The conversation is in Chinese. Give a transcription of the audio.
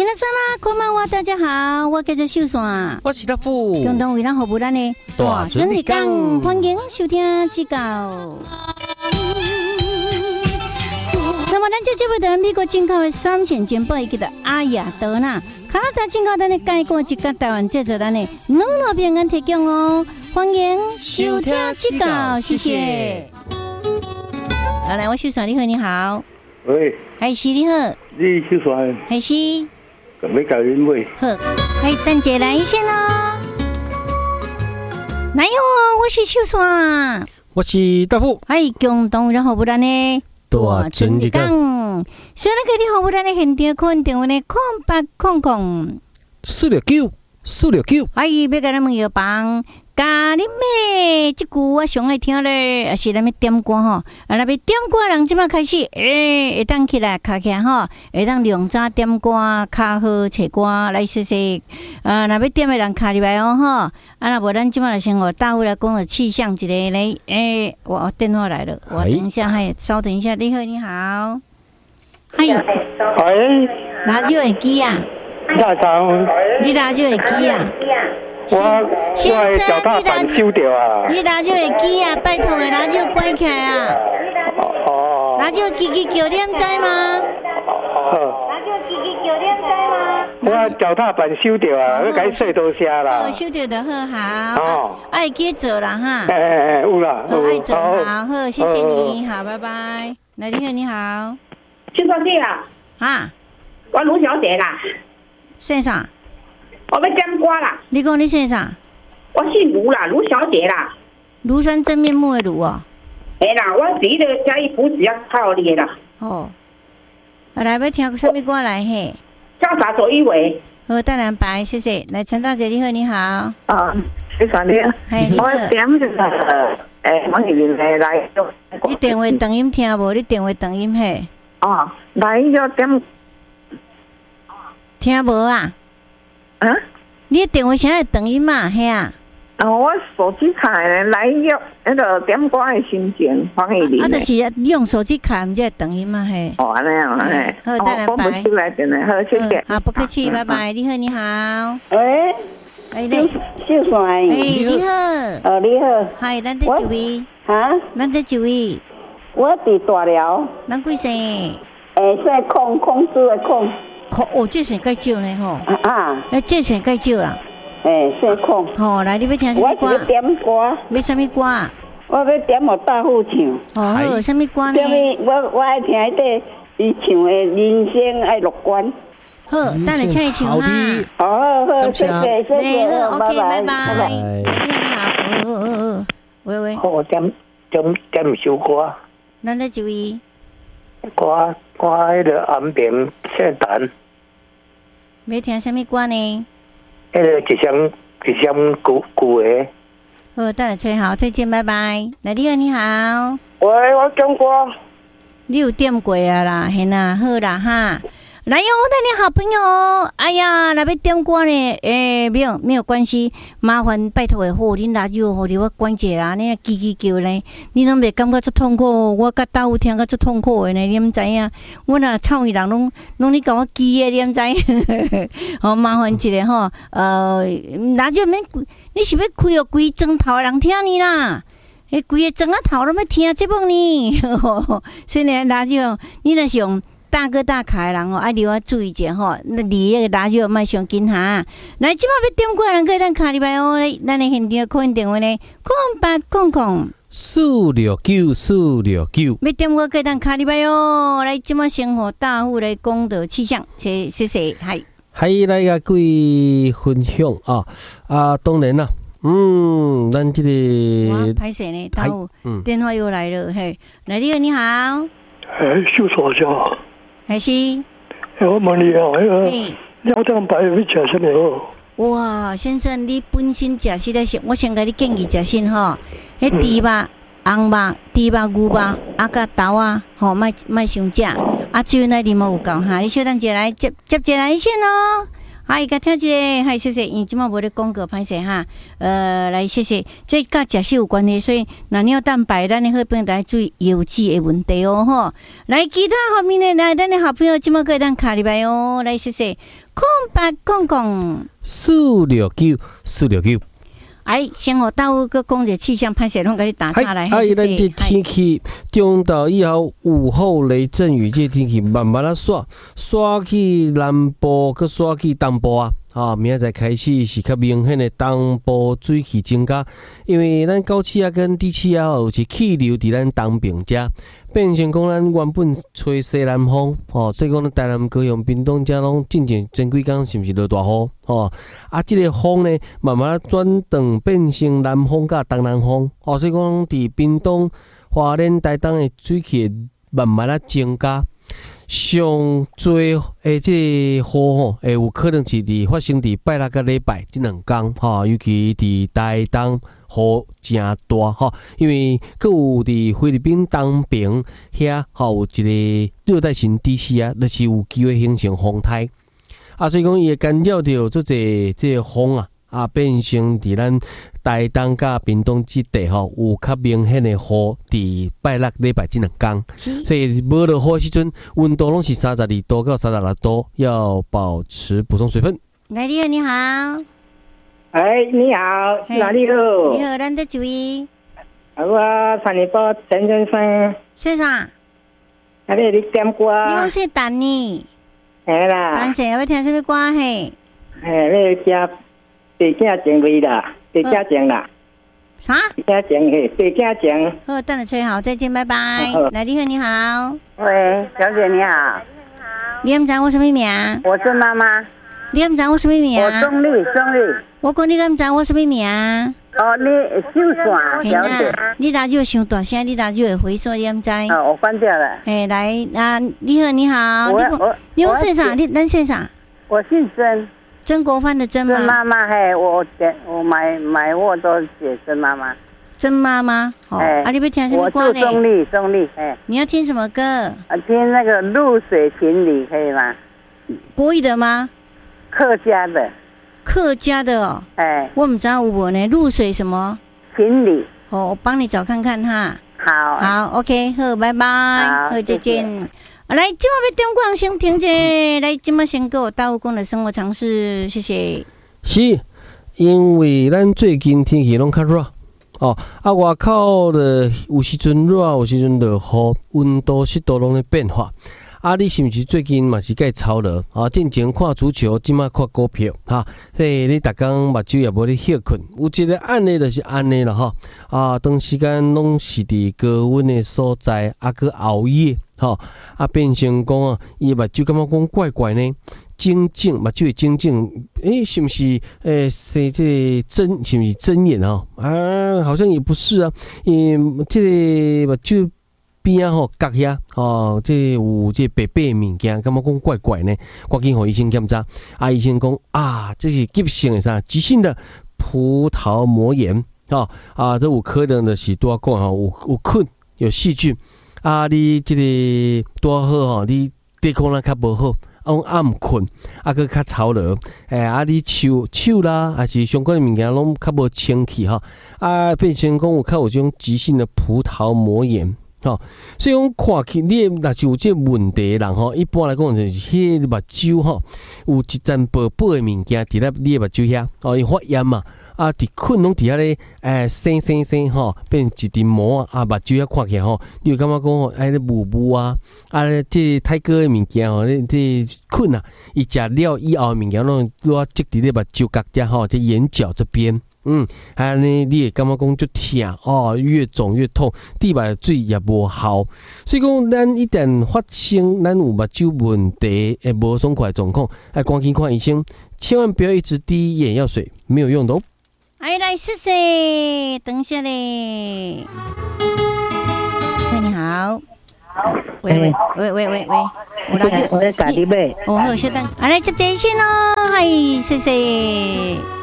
皆様こんばんは，大家好，我叫做秀山， 我是大富， 共同为咱服务咱的大准日讲， 欢迎收听指教。那么，咱这节目在美国进口的3线简报，叫做阿雅德纳，加拿大进口咱的介绍一个台湾制作咱的软糯平安提供哦，欢迎收听指教，谢谢。好，来，我秀山，你好，你好。 喂， 海是你好， 你秀山， 海是， 要搞恁妹， 好，来等姐来一下咯。来哟，我是秀山， 我是大富， 哎，共同然后不然呢， 大准日讲， 所以呢，你好不然呢，现场可能电话呢 469， 哎，要甲咱们药房。咖喱妹，这句我上爱听咧，也是咱们点歌吼。那要点歌人即马开始，会当起来卡起来吼，会当量早点歌，卡好找歌来试试。若要点的人卡入来哦吼。若无咱即马来先我大户来讲了气象一个咧，我电话来了，我等一下，稍等一下，你好，你好， 喂， 哪就会机啊？ 大早， 你哪就会机啊？ 我脚踏板收掉啊！ 你拿就会记啊，拜托的拿就关起来啊！ 哦， 拿就叽叽叫，你唔知吗？拿就叽叽叫，你唔知吗？ 我脚踏板收掉啊，要该洗多下啦。 收掉就好，好。哦，爱记做啦哈。 有啦， 爱做好，谢谢你，好，拜拜。来，你好，你好。 就说这啊。 啊。 我卢小姐啦。 姓啥？ 我要点歌啦！ 你讲你姓啥？ 我姓卢啦，卢小姐啦。 庐山真面目的卢哦。 哎啦，我是那个嘉义埔子要靠你啦。 哦。来，要听什么歌来嘿？ 潇洒走一回。 好，大蓝白，谢谢。来，陈大姐，你好，你好。 啊，谢谢你。我点就是王玉玲的来。 你电话抖音听无？你电话抖音嘿？ 哦，来要点。 听无啊？ 啊！ 你的电话现在抖音嘛？嘿啊！ 我手机卡来要那个点歌的心情，黄以玲。 就是用手机卡，唔就抖音嘛？嘿。 哦，那样嘿。 好，再来拜。 好，谢谢。 好，不客气，拜拜。你好，你好。 喂。秀山。 你好。 你好。 嗨，咱在几位？ 哈？ 咱在几位？ 我伫大寮。 咱几岁？ 说控制的控。 这算介少呢吼。这算介少啦。 姓控。 好，来，你要听什么歌？ 我要点歌。 要什么歌？ 我要点我大富唱。 好，什么歌呢？ 我爱听迄个伊唱的《人生爱乐观》。 好，等下请伊唱哈。 好，谢谢。 OK， 拜拜。你好。喂。 我点首歌。 咱在几位？ 我迄个安平圣诞。 要听什么歌呢？ 迄个一箱旧的。 好，等下吹好，再见，拜拜。来，你好，你好。 喂，我点歌。 你有点过啊啦，嘿啦，好啦哈。来哟，那你好朋友，哎呀，那要点歌呢？没有关系，麻烦拜托的好，恁radio互你我关一下啦，你叽叽叫呢，你拢袂感觉足痛苦，我甲大有听甲足痛苦的呢，你毋知影？我若臭伊人拢咧甲我叽的，你毋知？好，麻烦一下吼，radio免，你是要开哦，规庄头的人听你啦。规个庄仔头拢要听节目呢，所以呢radio你若是用。大哥大卡的人哦，爱你要注意一下吼，那离那个radio莫上紧哈。来，即摆要点歌人可以咱卡入来哦，咱的现场可能电话呢 469，469。 要点歌可以咱卡入来哦。来，即摆生活大户来讲到气象，谢谢，嗨。 来个各位分享啊，当然啦，咱这个拍摄呢，大户电话又来了，嘿，来，你好，你好。 秀所叫。 还是， 我问你啊，鸟蛋白要吃什么好？ 哇，先生，你本身食实在是，我先甲你建议食先吼，迄猪肉、红肉、猪肉、牛肉，甲豆啊，吼，莫伤食，酒奶啉无有够哈，你小等下来接来先咯。 嗨，甲听一个，嗨，谢谢，因即马无咧广告，歹势哈。来谢谢，这甲食食有关系，所以若尿蛋白，咱的好朋友来注意油脂的问题哦吼。来，其他方面的来，咱的好朋友即马可以当卡入来哦。来，谢谢，空白公公469。先互大屋个讲者气象歹势，拢甲你打下来。 咱这天气中昼以后午后雷阵雨，这天气慢慢刷去南部，佮刷去东部啊。明仔载开始是较明显的东部水汽增加，因为咱高气压跟低气压有一气流伫咱东边遮，变成讲咱原本吹西南风，所以讲咱台南、高雄、屏东遮拢进前几天是毋是落大雨？这个风呢，慢慢转转变成南风甲东南风，所以讲伫屏东、花莲、台东的水汽慢慢增加。上最这个雨有可能是伫发生伫拜六甲礼拜这2天尤其伫台东雨真大因为佫有伫菲律宾东边遐有一个热带性低气压，就是有机会形成风台所以讲伊会干扰到做这个风变成伫咱台东甲屏东之地有较明显的雨，伫拜六礼拜这2天，所以无落雨时阵，温度拢是32度到36度，要保持补充水分。 来，你好，你好。 你好，哪里好？ 你好，咱在注意。 我三里坡陈先生。 先生。 你点歌？ 你讲谁等你？ 嘿啦。 等谁？要听什么歌嘿？ 你家。地价钱位啦，地价钱啦。 啥？ 地价钱嘿，地价钱。 好，等你吹好，再见，拜拜。来，你好，你好。 喂，小姐你好。 你敢知我什么名？ 我是妈妈。 你敢知我什么名？ 我钟丽。 我讲你敢知我什么名？ 你秀线小姐。 你radio有伤大声，你radio会回缩，你敢知？ 我关掉了。 来你好，你好。你用姓啥？咱姓啥？ 我姓曾。 曾国藩的曾吗？ 曾妈妈我买货都写曾妈妈。 曾妈妈，你要听什么歌呢？ 我住中立， 你要听什么歌？ 听那个露水情侣可以吗？ 国语的吗？ 客家的。 客家的哦。我不知道有无呢？露水什么？ 情侣。 我帮你找看看哈。 好 ，OK， 好，拜拜，好，再见。来，今晚要点歌先听者，来，今晚先给我大务公的生活常识，谢谢。 是，因为咱最近天气拢较热外口的有时阵热，有时阵落雨，温度湿度拢在变化。你是毋是最近嘛是该操劳之前看足球，即马看股票所以你逐工目睭也无咧休困，有一个案例就是安尼啦长时间拢是伫高温的所在，佮熬夜变成讲伊目睭感觉讲怪怪呢，目睭会精进，是毋是是这针是毋是针眼好像也不是这个目睭边角遐这有这白白的物件，感觉讲怪怪呢，赶紧互医生检查。医生讲这是急性的啥？急性的葡萄膜炎这有可能的是多讲有菌有细菌你这个多好你抵抗力较无好，暗困佮较操劳你手啦，还是相关的物件拢较无清气变成讲有较有种急性的葡萄膜炎。所以讲看起你若是有这问题的人一般来讲就是迄个目睭有一层薄薄的物件伫咧你的目睭遐伊发炎嘛伫菌拢伫遐咧生变一层膜目睭遐看起来你有感觉讲咧雾这太过的物件这菌伊食了以后的物件拢积伫咧目睭角遮这眼角这边。你会感觉讲就痛越肿越痛，滴白水也无效，所以讲咱一旦发生咱有目睭问题无爽快状况，赶紧看医生，千万不要一直滴眼药水，没有用的来谢谢，等一下嘞。喂，你好。喂， 我在家里呗。 好，稍等，来接电线咯，嗨，谢谢。